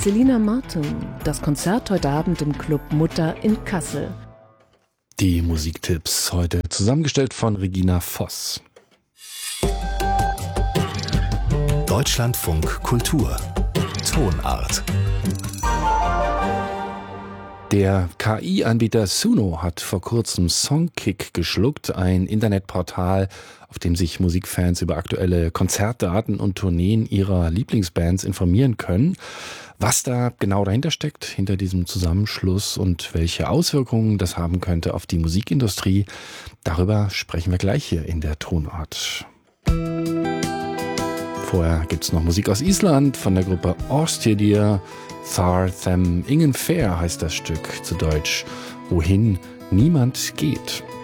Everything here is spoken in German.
Selina Martin, das Konzert heute Abend im Club Mutter in Kassel. Die Musiktipps heute zusammengestellt von Regina Voss. Deutschlandfunk Kultur. Tonart. Der KI-Anbieter Suno hat vor kurzem Songkick geschluckt, ein Internetportal, auf dem sich Musikfans über aktuelle Konzertdaten und Tourneen ihrer Lieblingsbands informieren können. Was da genau dahinter steckt, hinter diesem Zusammenschluss und welche Auswirkungen das haben könnte auf die Musikindustrie, darüber sprechen wir gleich hier in der Tonart. Vorher gibt's noch Musik aus Island von der Gruppe Orstjedir. Thar Them Ingen Fair heißt das Stück, zu Deutsch Wohin niemand geht.